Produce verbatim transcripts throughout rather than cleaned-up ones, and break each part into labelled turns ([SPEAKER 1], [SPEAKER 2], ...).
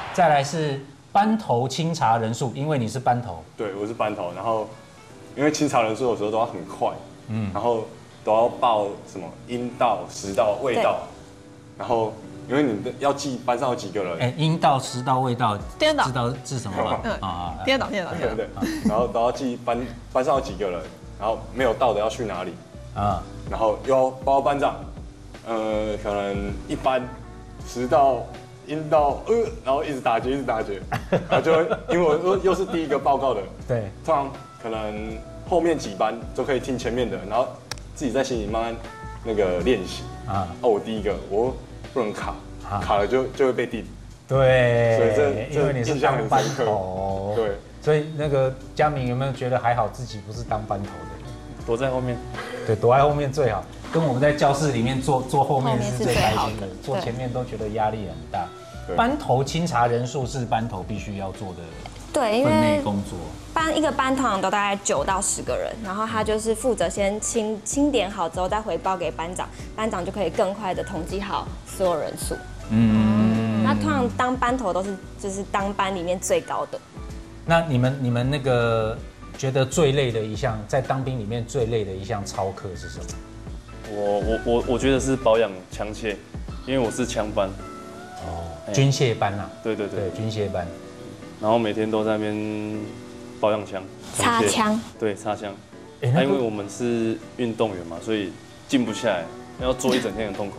[SPEAKER 1] 再来是班头清查人数，因为你是班头。
[SPEAKER 2] 对，我是班头，然后因为清查人数有时候都要很快，嗯，然后都要报什么阴道、食道、味道，然后因为你要记班上有几个人，
[SPEAKER 1] 哎，阴道、食道、味道，
[SPEAKER 3] 听得懂
[SPEAKER 1] 知道是什么吗？
[SPEAKER 3] 嗯啊，听得懂，听得懂，听得懂。
[SPEAKER 2] 对，然后都要记班班上有几个人，然后没有到的要去哪里啊，然后又要报班长，呃，可能一班食道。阴道呃，然后一直打结，一直打结，然后就会因为我又又是第一个报告的，
[SPEAKER 1] 对，
[SPEAKER 2] 通常可能后面几班都可以听前面的，然后自己在心里慢慢那个练习啊。哦，我第一个我不能卡，啊、卡了就就会被定。
[SPEAKER 1] 对，
[SPEAKER 2] 所以这
[SPEAKER 1] 因为你是当班头，
[SPEAKER 2] 对，
[SPEAKER 1] 所以那个佳明有没有觉得还好自己不是当班头的？
[SPEAKER 4] 躲在后面，
[SPEAKER 1] 对，躲在后面最好。跟我们在教室里面坐坐后面是最开心的，坐前面都觉得压力很大。班头清查人数是班头必须要做的
[SPEAKER 5] 对，因
[SPEAKER 1] 分内
[SPEAKER 5] 为
[SPEAKER 1] 工作。
[SPEAKER 5] 班一个班通常都大概九到十个人，然后他就是负责先清清点好之后再回报给班长，班长就可以更快的统计好所有人数。嗯，那通常当班头都是就是当班里面最高的。
[SPEAKER 1] 那你们你们那个觉得最累的一项，在当兵里面最累的一项操课是什么？
[SPEAKER 4] 我我我我觉得是保养枪械，因为我是枪班。
[SPEAKER 1] 哦，军械班啦，
[SPEAKER 4] 对对对，
[SPEAKER 1] 对军械班，
[SPEAKER 4] 然后每天都在那边保养枪、
[SPEAKER 5] 擦枪，
[SPEAKER 4] 对，擦枪。哎，那因为我们是运动员嘛，所以静不下来，要做一整天很痛苦。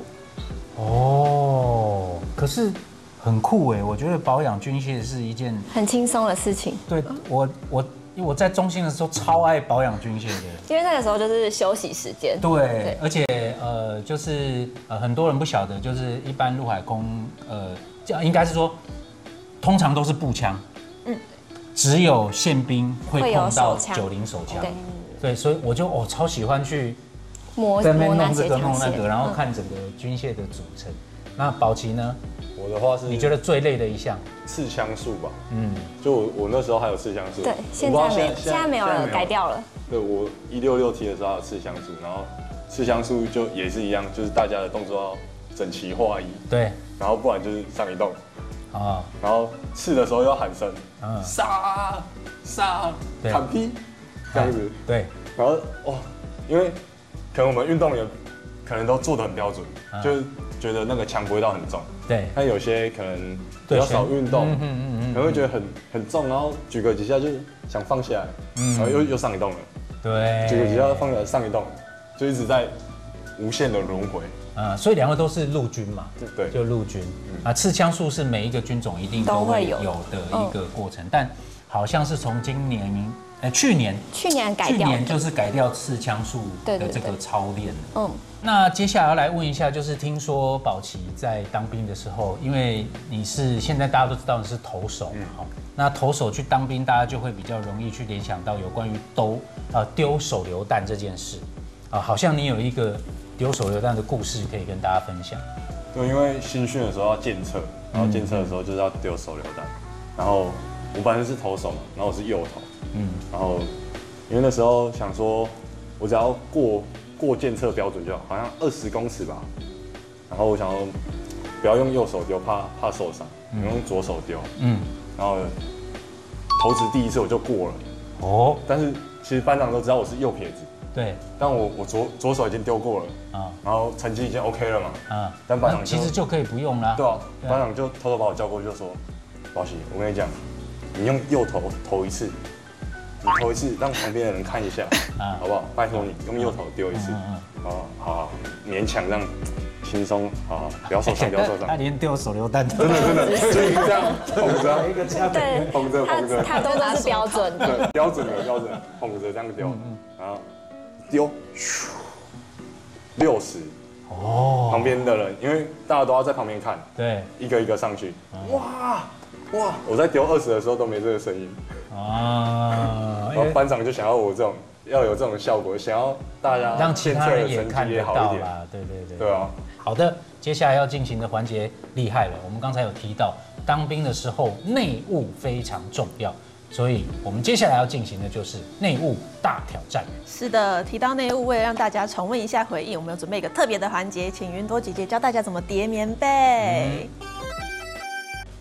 [SPEAKER 1] 哦，可是很酷哎，我觉得保养军械是一件
[SPEAKER 5] 很轻松的事情。
[SPEAKER 1] 对我我因为我在中心的时候超爱保养军械的，
[SPEAKER 5] 因为那个时候就是休息时间。
[SPEAKER 1] 对，而且呃，就是呃，很多人不晓得，就是一般陆海空呃，应该是说，通常都是步枪，嗯，只有宪兵会碰到九零手枪，对，对，所以我就我、哦、超喜欢去
[SPEAKER 5] 摸
[SPEAKER 1] 在那边弄这个弄那个，然后看整个军械的组成。那宝琦呢？
[SPEAKER 2] 我的话是，
[SPEAKER 1] 你觉得最累的一项？
[SPEAKER 2] 刺枪术吧。嗯，就我我那时候还有刺枪术。
[SPEAKER 5] 对，现在没，现在没有了，改掉了。
[SPEAKER 2] 对，我一六六 T 的时候还有刺枪术，然后刺枪术就也是一样，就是大家的动作要整齐划一。
[SPEAKER 1] 对。
[SPEAKER 2] 然后不然就是上一动。啊。然后刺的时候要喊声，嗯，杀杀砍劈，这样子。
[SPEAKER 1] 对。
[SPEAKER 2] 然后哇，因为可能我们运动员可能都做得很标准，就是觉得那个枪不会到很重。
[SPEAKER 1] 对，
[SPEAKER 2] 但有些可能比较少运动，嗯嗯嗯，可能会觉得很很重，然后举个几下就是想放下来，嗯，然后又又上一动了，
[SPEAKER 1] 对，
[SPEAKER 2] 举个几下放下来上一动，就一直在无限的轮回。
[SPEAKER 1] 啊，所以两个都是陆军嘛，
[SPEAKER 2] 对，
[SPEAKER 1] 就陆军啊，刺枪术是每一个军种一定都会有的一个过程，但好像是从今年。哎，去年
[SPEAKER 5] 去年改掉，
[SPEAKER 1] 去年就是改掉刺枪术的这个操练。
[SPEAKER 5] 嗯，
[SPEAKER 1] 那接下来要来问一下，就是听说宝琦在当兵的时候，因为你是现在大家都知道你是投手嘛，哈、嗯，那投手去当兵，大家就会比较容易去联想到有关于兜呃丢手榴弹这件事啊，好像你有一个丢手榴弹的故事可以跟大家分享。
[SPEAKER 2] 对，因为新训的时候要检测，然后检测的时候就是要丢手榴弹，然后我本身是投手嘛，然后我是右投。嗯，然后因为那时候想说，我只要过过检测标准就好，好像二十公尺吧。然后我想说，不要用右手丢，怕怕受伤，嗯、用左手丢。嗯，然后投掷第一次我就过了。哦，但是其实班长都知道我是右撇子。
[SPEAKER 1] 对，
[SPEAKER 2] 但我我左左手已经丢过了啊，然后成绩已经 OK 了嘛。啊，但班长
[SPEAKER 1] 其实就可以不用啦。
[SPEAKER 2] 对啊，班长就偷偷把我叫过去就说，宝琦，我跟你讲，你用右投投一次。你投一次，让旁边的人看一下，啊，好不好？拜托你用右头丢一次，好好勉强让轻松，好，不要受伤，不要受伤。
[SPEAKER 1] 他连丢手榴弹，
[SPEAKER 2] 真的真的，就是这样捧着，
[SPEAKER 1] 一个这样，
[SPEAKER 5] 对，
[SPEAKER 2] 捧着捧着，
[SPEAKER 5] 他都都是标准的，
[SPEAKER 2] 对，标准的标准，捧着这样丢，然后丢，六十，哦，旁边的人，因为大家都要在旁边看，
[SPEAKER 1] 对，
[SPEAKER 2] 一个一个上去，哇哇，我在丢二十的时候都没这个声音。啊！然后班长就想要我这种要有这种效果，想要大家
[SPEAKER 1] 让其他人也看得到啦。对对对。
[SPEAKER 2] 对啊。
[SPEAKER 1] 好的，接下来要进行的环节厉害了。我们刚才有提到，当兵的时候内务非常重要，所以我们接下来要进行的就是内务大挑战。
[SPEAKER 3] 是的，提到内务，为了让大家重温一下回忆，我们有准备一个特别的环节，请云朵姐姐教大家怎么叠棉被。嗯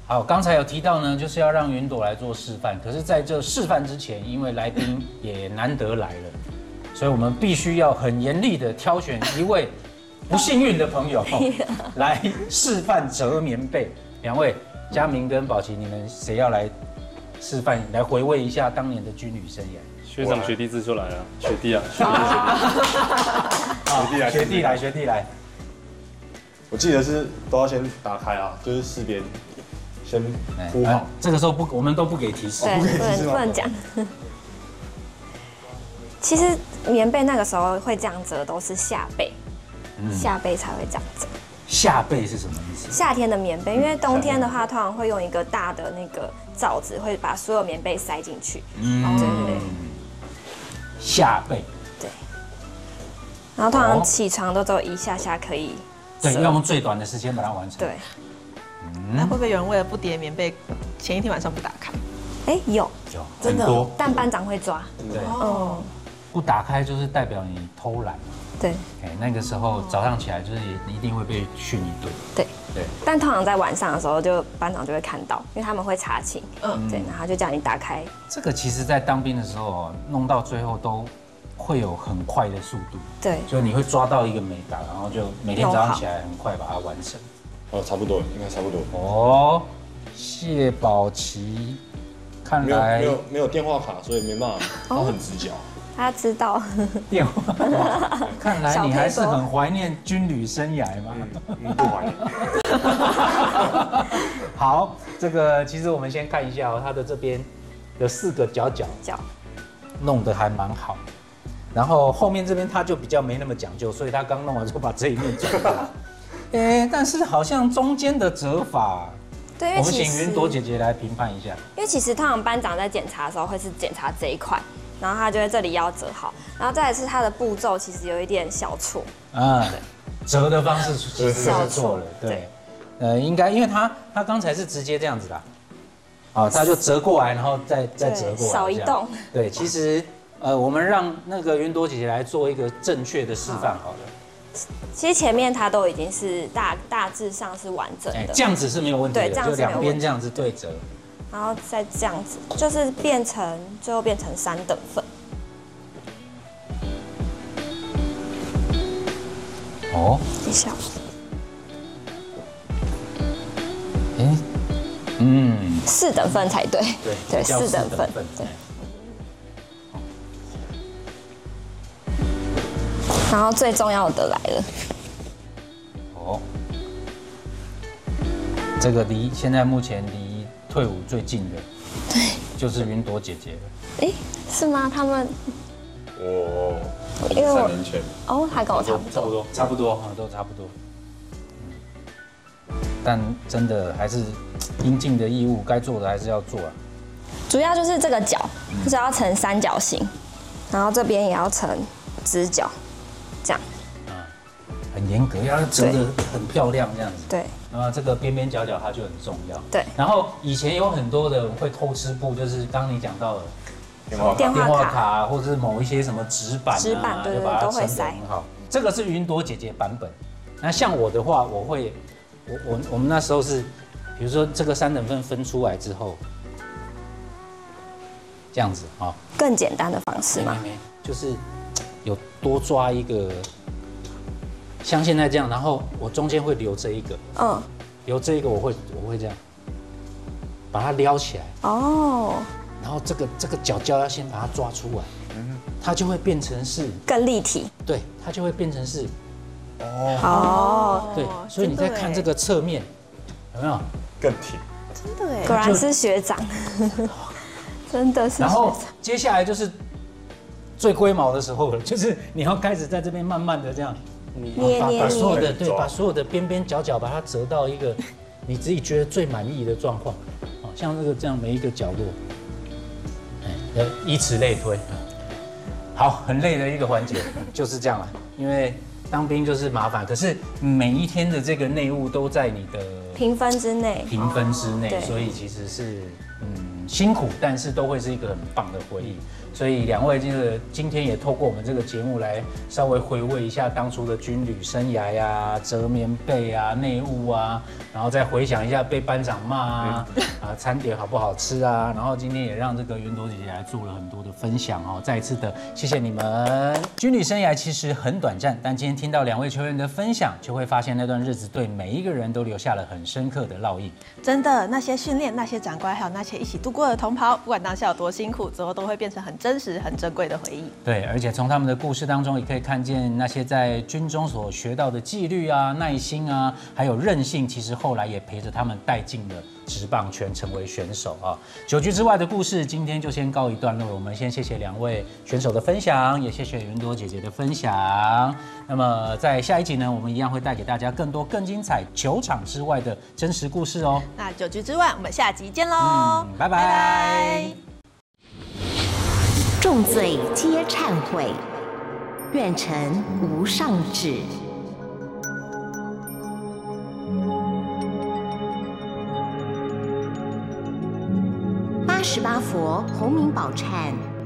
[SPEAKER 1] 好，刚才有提到呢，就是要让云朵来做示范。可是，在这示范之前，因为来宾也难得来了，所以我们必须要很严厉的挑选一位不幸运的朋友来示范折棉被。两位，嘉明跟宝琪，你们谁要来示范，来回味一下当年的军旅生涯？
[SPEAKER 4] 学长学弟制就来了，学弟啊，学弟学弟，
[SPEAKER 2] 学弟来，
[SPEAKER 1] 学弟来，学弟来。
[SPEAKER 2] 我记得是都要先打开啊，就是四边先铺好。
[SPEAKER 1] 这个时候不，我们都不给提示，
[SPEAKER 5] 对，不能不能讲。其实棉被那个时候会这样折，都是下背，下背才会这样折。
[SPEAKER 1] 下背是什么意思？
[SPEAKER 5] 夏天的棉被，因为冬天的话，通常会用一个大的那个罩子，会把所有棉被塞进去。嗯，对对对。
[SPEAKER 1] 下背。
[SPEAKER 5] 对。然后通常起床都只有一下下可以。
[SPEAKER 1] 对，要用最短的时间把它完成。
[SPEAKER 5] 对。
[SPEAKER 3] 那会不会有人为了不叠棉被，前一天晚上不打开？
[SPEAKER 5] 哎，有。
[SPEAKER 1] 有。
[SPEAKER 3] 真的。
[SPEAKER 1] 多。
[SPEAKER 5] 但班长会抓。
[SPEAKER 1] 对。
[SPEAKER 5] 哦。
[SPEAKER 1] 不打开就是代表你偷懒。
[SPEAKER 5] 对，
[SPEAKER 1] 哎，那个时候早上起来就是也一定会被训一顿。
[SPEAKER 5] 对
[SPEAKER 1] 对，
[SPEAKER 5] 但通常在晚上的时候，就班长就会看到，因为他们会查寝，嗯，对，然后就叫你打开。
[SPEAKER 1] 这个其实，在当兵的时候弄到最后都会有很快的速度。
[SPEAKER 5] 对，
[SPEAKER 1] 就你会抓到一个美感，然后就每天早上起来很快把它完成。
[SPEAKER 2] 哦，差不多，应该差不多。
[SPEAKER 1] 哦，谢宝琪，看来
[SPEAKER 2] 没有没有没有电话卡，所以没办法，他很直角。
[SPEAKER 5] 他知道
[SPEAKER 1] 电话，看来你还是很怀念军旅生涯嘛。
[SPEAKER 2] 嗯，不怀念。
[SPEAKER 1] 好，这个其实我们先看一下哦，它的这边有四个角角，
[SPEAKER 5] 角
[SPEAKER 1] 弄得还蛮好。然后后面这边它就比较没那么讲究，所以他刚弄完就把这一面转过来。哎，但是好像中间的折法，
[SPEAKER 5] 对，
[SPEAKER 1] 我们请云朵姐姐来评判一下。
[SPEAKER 5] 因为其实通常班长在检查的时候会是检查这一块。然后他就会这里要折好，然后再来是它的步骤其实有一点小错，
[SPEAKER 1] 啊，折的方式其实是错了，对，呃，应该因为他他刚才是直接这样子啦，啊，他就折过来，然后再再折过来，
[SPEAKER 5] 少一动，
[SPEAKER 1] 对，其实呃，我们让那个云朵姐姐来做一个正确的示范好了。
[SPEAKER 5] 其实前面它都已经是大大致上是完整的，
[SPEAKER 1] 这样子是没有问题的，
[SPEAKER 5] 对，这样
[SPEAKER 1] 就两边这样子对折。
[SPEAKER 5] 然后再这样子，就是变成最后变成三等份。
[SPEAKER 1] 哦，
[SPEAKER 5] 一下。
[SPEAKER 1] 哎，嗯，
[SPEAKER 5] 四等份才对。
[SPEAKER 1] 对
[SPEAKER 5] 对，四等份。对。然后最重要的来了。
[SPEAKER 1] 哦，这个离现在目前离退伍最近的，
[SPEAKER 5] 对，
[SPEAKER 1] 就是云朵姐姐了。
[SPEAKER 5] 哎，是吗？他们，
[SPEAKER 2] 我
[SPEAKER 5] 因为
[SPEAKER 2] 三年前，
[SPEAKER 5] 哦，还跟我差不多，
[SPEAKER 1] 差不多，差不多啊，都差不多。但真的还是应尽的义务，该做的还是要做啊。
[SPEAKER 5] 主要就是这个角，就是要成三角形，然后这边也要成直角，这样。
[SPEAKER 1] 啊，很严格，要折得很漂亮这样子。
[SPEAKER 5] 对。
[SPEAKER 1] 那这个边边角角它就很重要。
[SPEAKER 5] 对。
[SPEAKER 1] 然后以前有很多的会偷吃布，就是刚刚你讲到的
[SPEAKER 2] 电话卡、
[SPEAKER 5] 电话
[SPEAKER 1] 卡，或者是某一些什么纸板啊，
[SPEAKER 5] 纸板对对对都会塞
[SPEAKER 1] 很好。这个是云朵姐姐版本。那像我的话，我会，我我我们那时候是，比如说这个三等份分出来之后，这样子啊。
[SPEAKER 5] 更简单的方式吗？
[SPEAKER 1] 没没，就是有多抓一个。像现在这样，然后我中间会留这一个，嗯，留这一个我会我会这样，把它撩起来，哦，然后这个这个角角要先把它抓出来，嗯，它就会变成是
[SPEAKER 5] 更立体，
[SPEAKER 1] 对，它就会变成是，
[SPEAKER 5] 哦，哦，
[SPEAKER 1] 对，所以你在看这个侧面，有没有
[SPEAKER 2] 更挺？
[SPEAKER 3] 真的哎，
[SPEAKER 5] 果然是学长，真的是。
[SPEAKER 1] 然后接下来就是最龟毛的时候了，就是你要开始在这边慢慢的这样。
[SPEAKER 5] 捏捏
[SPEAKER 1] 把所有的对，把所有的边边角角把它折到一个你自己觉得最满意的状况，哦，像这个这样每一个角落，哎，以此类推，好，很累的一个环节就是这样了。因为当兵就是麻烦，可是每一天的这个内务都在你的
[SPEAKER 5] 评分之内，
[SPEAKER 1] 评分之内，所以其实是嗯辛苦，但是都会是一个很棒的回忆。所以两位这个今天也透过我们这个节目来稍微回味一下当初的军旅生涯呀、啊、折棉被啊、内务啊，然后再回想一下被班长骂啊、啊餐点好不好吃啊，然后今天也让这个云朵姐姐来做了很多的分享哦，再一次的谢谢你们。军旅生涯其实很短暂，但今天听到两位球员的分享，就会发现那段日子对每一个人都留下了很深刻的烙印。
[SPEAKER 3] 真的，那些训练、那些长官，还有那些一起度过的同袍，不管当下有多辛苦，之后都会变成很真实、很珍贵的回忆。
[SPEAKER 1] 对，而且从他们的故事当中，也可以看见那些在军中所学到的纪律啊、耐心啊，还有韧性，其实后来也陪着他们带进了职棒圈，成为选手啊。九局之外的故事，今天就先告一段落。我们先谢谢两位选手的分享，也谢谢云朵姐姐的分享。那么在下一集呢，我们一样会带给大家更多更精彩球场之外的真实故事哦。
[SPEAKER 3] 那九局之外，我们下集见喽、
[SPEAKER 1] 嗯，拜拜。拜拜。
[SPEAKER 6] 重罪皆忏悔，愿臣无上旨。八十八佛洪名宝忏。